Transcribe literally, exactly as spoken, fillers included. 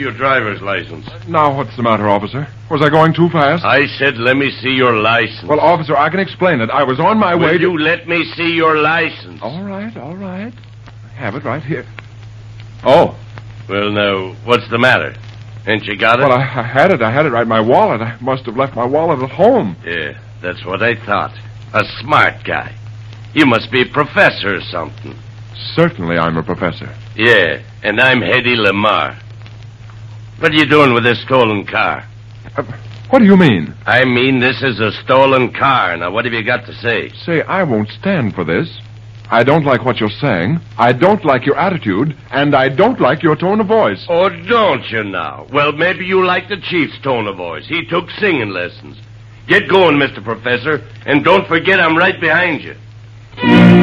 your driver's license. Now, what's the matter, officer? Was I going too fast? I said let me see your license. Well, officer, I can explain it. I was on my Will way to... you let me see your license? All right, all right. I have it right here. Oh. Well, now, what's the matter? Ain't you got it? Well, I, I had it. I had it right in my wallet. I must have left my wallet at home. Yeah, that's what I thought. A smart guy. You must be a professor or something. Certainly I'm a professor. Yeah, and I'm Hedy Lamarr. What are you doing with this stolen car? Uh, what do you mean? I mean this is a stolen car. Now, what have you got to say? Say, I won't stand for this. I don't like what you're saying. I don't like your attitude. And I don't like your tone of voice. Oh, don't you now? Well, maybe you like the chief's tone of voice. He took singing lessons. Get going, Mister Professor, and don't forget I'm right behind you.